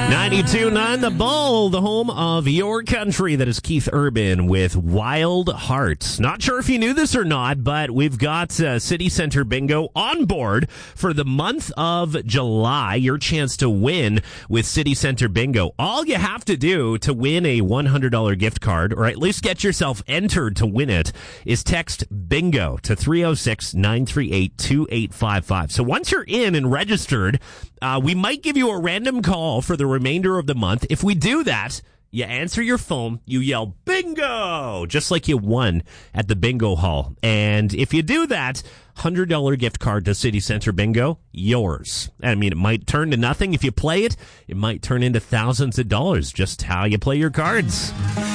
92.9 The Bull, the home of your country. That is Keith Urban with Wild Hearts. Not sure if you knew this or not, but we've got City Center Bingo on board for the month of July. Your chance to win with City Center Bingo. All you have to do to win a $100 gift card, or at least get yourself entered to win it, is text BINGO to 306-938-2855. So once you're in and registered, we might give you a random call for the remainder of the month. If we do that, you answer your phone, you yell bingo, just like you won at the bingo hall. And if you do that, $100 gift card to City Center Bingo, yours. I mean, it might turn to nothing if you play it. It might turn into thousands of dollars, just how you play your cards.